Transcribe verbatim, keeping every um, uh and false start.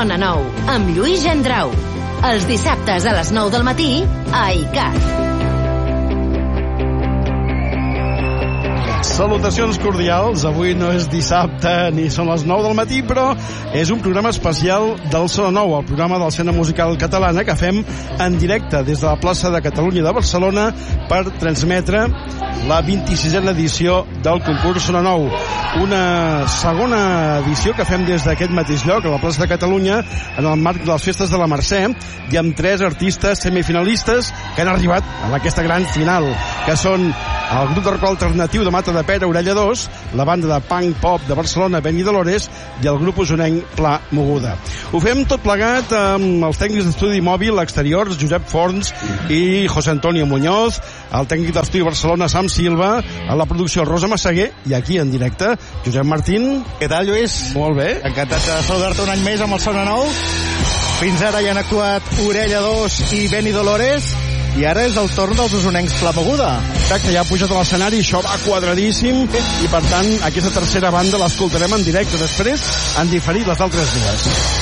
Sona Nou, amb Lluís Gendrau. Els dissabtes a les nou del matí, a I C A T. Salutacions cordials, avui no és dissabte ni són les nou del matí, però és un programa especial del Sona Nou, el programa de l'escena musical catalana que fem en directe des de la plaça de Catalunya de Barcelona per transmetre la vint-i-sisena edició del concurs Sona Nou. Una segona edició que fem des d'aquest mateix lloc, a la plaça de Catalunya, en el marc de les festes de la Mercè, i amb tres artistes semifinalistes que han arribat a aquesta gran final, que són el grup de rock alternatiu de Mata de Pera, Orella dos, la banda de punk pop de Barcelona, Benny Dolores, i el grup usonenc Pla Moguda. Ho fem tot plegat amb els tècnics d'estudi mòbil exteriors, Josep Forns i José Antonio Muñoz, el tècnic d'estudi Barcelona, Sam Silva, a la producció Rosa Massaguer, i aquí en directe, Josep Martín. Què tal, Lluís? Molt bé. Encantat de saludar-te un any més amb el Sona Nou. Fins ara hi han actuat Orella dos i Benny Dolores, i ara és el torn dels usonencs Pla Moguda. Exacte, ja ha pujat a l'escenari, això va quadradíssim, i per tant aquesta tercera banda l'escoltarem en directe, després han diferit les altres dues.